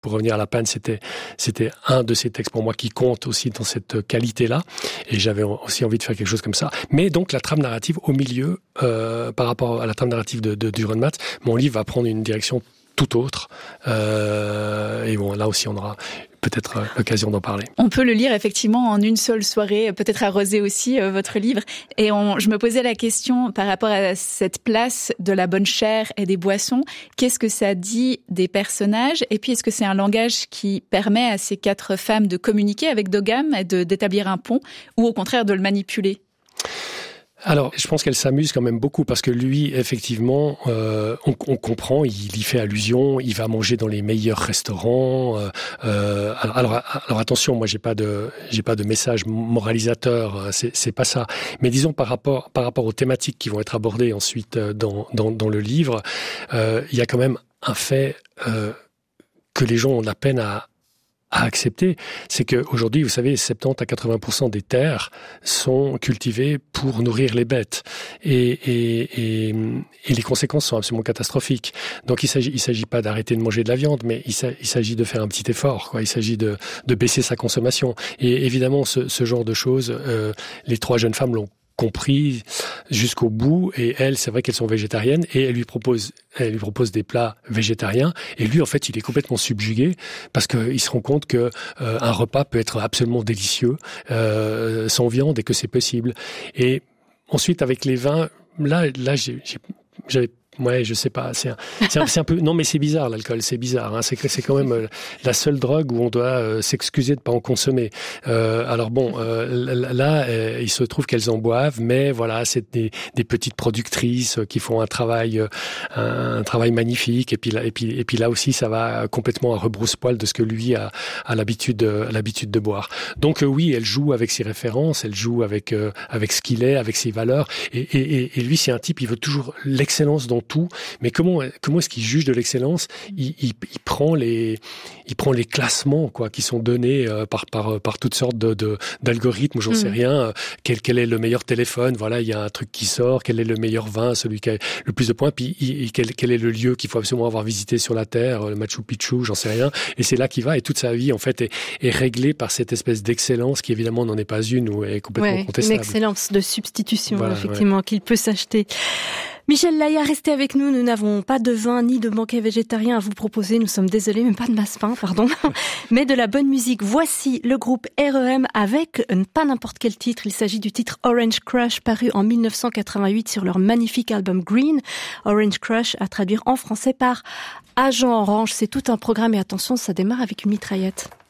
pour revenir à La Panne, c'était un de ces textes pour moi qui compte aussi dans cette qualité-là. Et j'avais aussi envie de faire quelque chose comme ça. Mais donc, la trame narrative au milieu, par rapport à la trame narrative de Dürrenmatt, mon livre va prendre une direction tout autre. Et bon, là aussi, on aura peut-être l'occasion d'en parler. On peut le lire effectivement en une seule soirée, peut-être arroser aussi votre livre. Et je me posais la question par rapport à cette place de la bonne chair et des boissons. Qu'est-ce que ça dit des personnages? Et puis, est-ce que c'est un langage qui permet à ces 4 femmes de communiquer avec Dogam et d'établir un pont, ou au contraire de le manipuler? Alors, je pense qu'elle s'amuse quand même beaucoup parce que lui, effectivement, on comprend, il y fait allusion, il va manger dans les meilleurs restaurants. Alors attention, moi j'ai pas de message moralisateur, c'est pas ça. Mais disons par rapport aux thématiques qui vont être abordées ensuite dans le livre, il y a quand même un fait que les gens ont de la peine à accepter, c'est qu'aujourd'hui, vous savez, 70 à 80% des terres sont cultivées pour nourrir les bêtes. Et les conséquences sont absolument catastrophiques. Donc, il s'agit pas d'arrêter de manger de la viande, mais il s'agit de faire un petit effort, quoi. Il s'agit de baisser sa consommation. Et évidemment, ce genre de choses, les 3 jeunes femmes l'ont compris jusqu'au bout, et elles, c'est vrai qu'elles sont végétariennes, et elle lui propose des plats végétariens, et lui, en fait, il est complètement subjugué, parce qu'il se rend compte que un repas peut être absolument délicieux, sans viande, et que c'est possible. Et ensuite, avec les vins, là, j'avais ouais, je sais pas, c'est un peu, non mais c'est bizarre l'alcool, c'est bizarre, hein. C'est quand même la seule drogue où on doit s'excuser de pas en consommer. Alors bon, là, il se trouve qu'elles en boivent, mais voilà, c'est des petites productrices qui font un travail magnifique, et puis là aussi, ça va complètement à rebrousse-poil de ce que lui a l'habitude de boire. Donc oui, elle joue avec ses références, elle joue avec ce qu'il est, avec ses valeurs, et lui, c'est un type, il veut toujours l'excellence dans tout, mais comment est-ce qu'il juge de l'excellence? Il prend les classements, quoi, qui sont donnés par toutes sortes d'algorithmes, j'en sais rien. Quel est le meilleur téléphone? Voilà, il y a un truc qui sort. Quel est le meilleur vin? Celui qui a le plus de points. Puis quel est le lieu qu'il faut absolument avoir visité sur la Terre? Le Machu Picchu, j'en sais rien. Et c'est là qu'il va. Et toute sa vie, en fait, est réglée par cette espèce d'excellence qui, évidemment, n'en est pas une ou est complètement contestable. Une excellence de substitution, voilà, effectivement, qu'il peut s'acheter. Michel Laya, restez avec nous. Nous n'avons pas de vin ni de banquet végétarien à vous proposer. Nous sommes désolés, mais pas de masse-pain, pardon. Mais de la bonne musique. Voici le groupe REM avec pas n'importe quel titre. Il s'agit du titre Orange Crush, paru en 1988 sur leur magnifique album Green. Orange Crush, à traduire en français par Agent Orange. C'est tout un programme et attention, ça démarre avec une mitraillette.